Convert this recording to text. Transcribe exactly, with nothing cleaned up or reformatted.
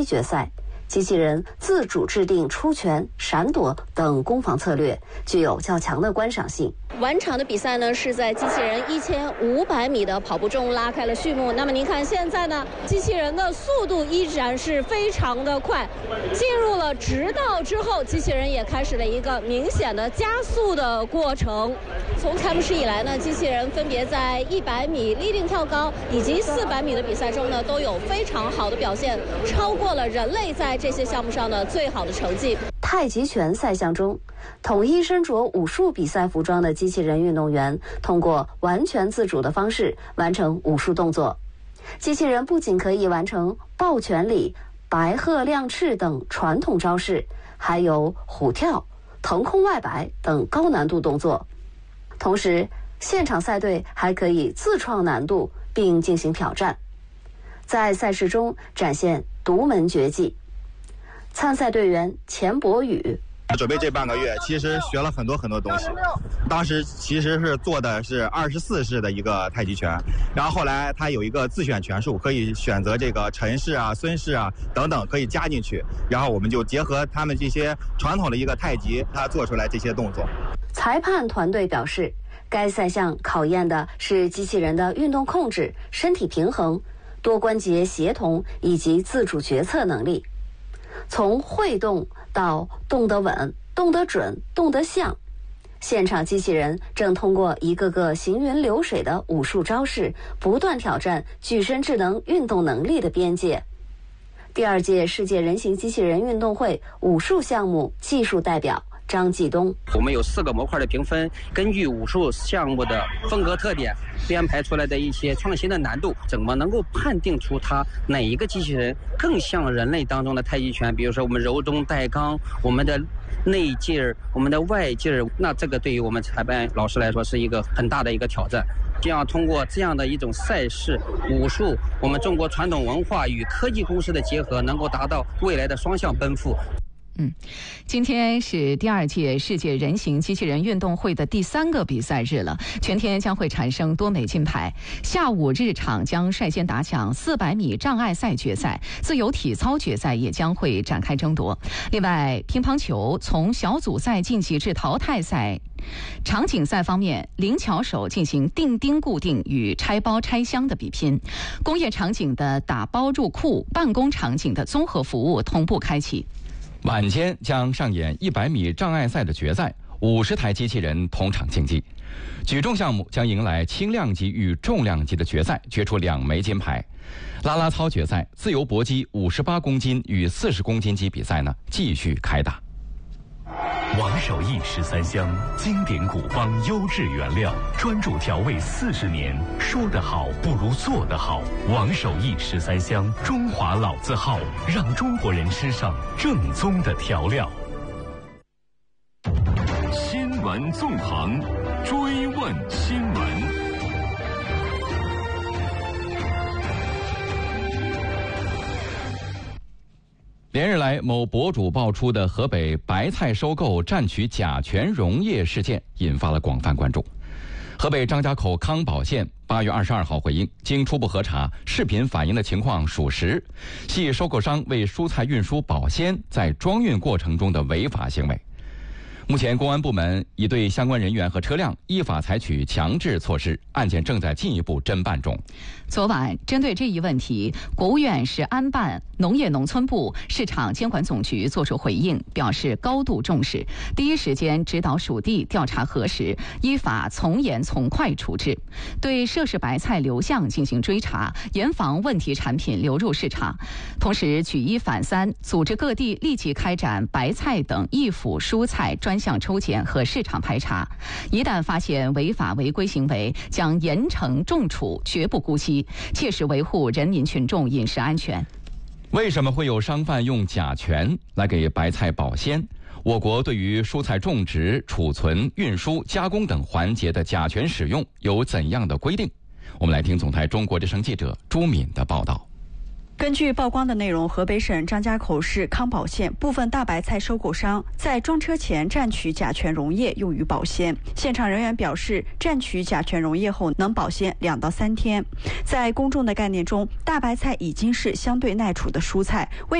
一决赛，机器人自主制定出拳、闪躲等攻防策略，具有较强的观赏性。 完场的比赛呢，是在机器人一千五百米的跑步中拉开了序幕。那么您看，现在呢，机器人的速度依然是非常的快。进入了直道之后，机器人也开始了一个明显的加速的过程。从开幕式以来呢，机器人分别在一百米立定跳高以及四百米的比赛中呢，都有非常好的表现，超过了人类在这些项目上的最好的成绩。 太极拳赛项中，统一身着武术比赛服装的机器人运动员通过完全自主的方式完成武术动作。机器人不仅可以完成抱拳礼、白鹤亮翅等传统招式，还有虎跳、腾空外摆等高难度动作。同时，现场赛队还可以自创难度并进行挑战，在赛事中展现独门绝技。参赛队员钱博宇准备这半个月，其实学了很多很多东西。当时其实是做的是二十四式的一个太极拳，然后后来他有一个自选拳术，可以选择这个陈氏啊、孙氏啊等等，可以加进去。然后我们就结合他们这些传统的一个太极，他做出来这些动作。 裁判团队表示，该赛项考验的是机器人的运动控制、身体平衡、多关节协同以及自主决策能力。从会动到动得稳、动得准、动得像，现场机器人正通过一个个行云流水的武术招式，不断挑战具身智能运动能力的边界。第二届世界人形机器人运动会武术项目技术代表张继东， 我们有四个模块的评分，根据武术项目的风格特点编排出来的一些创新的难度，怎么能够判定出它哪一个机器人更像人类当中的太极拳？比如说我们柔中带刚，我们的内劲儿，我们的外劲儿，那这个对于我们裁判老师来说是一个很大的一个挑战。这样通过这样的一种赛事武术，我们中国传统文化与科技公司的结合，能够达到未来的双向奔赴。 嗯，今天是第二届世界人形机器人运动会的第三个比赛日了，全天将会产生多枚金牌。下午日场将率先打响四百米障碍赛决赛，自由体操决赛也将会展开争夺。另外，乒乓球从小组赛晋级至淘汰赛。场景赛方面，灵巧手进行钉钉固定与拆包拆箱的比拼，工业场景的打包入库，办公场景的综合服务同步开启。 晚间将上演一百米障碍赛的决赛，五十台机器人同场竞技。举重项目将迎来轻量级与重量级的决赛，决出两枚金牌。啦啦操决赛，自由搏击五十八公斤与四十公斤级比赛呢继续开打。 王守义十三香，经典古方优质原料，专注调味四十年。说得好不如做得好。王守义十三香，中华老字号，让中国人吃上正宗的调料。新闻纵横，追问新闻。 连日来，某博主爆出的河北白菜收购占取甲醛溶液事件引发了广泛关注。河北张家口康宝县八月二十二号回应，经初步核查，视频反映的情况属实，系收购商为蔬菜运输保鲜在装运过程中的违法行为。目前，公安部门已对相关人员和车辆依法采取强制措施，案件正在进一步侦办中。 昨晚，针对这一问题，国务院市安办、农业农村部、市场监管总局作出回应，表示高度重视，第一时间指导属地调查核实，依法从严从快处置，对涉事白菜流向进行追查，严防问题产品流入市场。同时，举一反三，组织各地立即开展白菜等易腐蔬菜专项抽检和市场排查，一旦发现违法违规行为，将严惩重处，绝不姑息，切实维护人民群众饮食安全。 为什么会有商贩用甲醛来给白菜保鲜？我国对于蔬菜种植、储存、运输、加工等环节的甲醛使用有怎样的规定？我们来听总台中国之声记者朱敏的报道。 根据曝光的内容，河北省张家口市康宝县部分大白菜收购商在装车前蘸取甲醛溶液用于保鲜。现场人员表示，蘸取甲醛溶液后能保鲜两到三天。在公众的概念中，大白菜已经是相对耐储的蔬菜，为